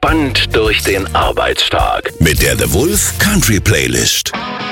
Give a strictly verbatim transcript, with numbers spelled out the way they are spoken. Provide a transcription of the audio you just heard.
entspannt durch den Arbeitstag. Mit der The Wolf Country Playlist.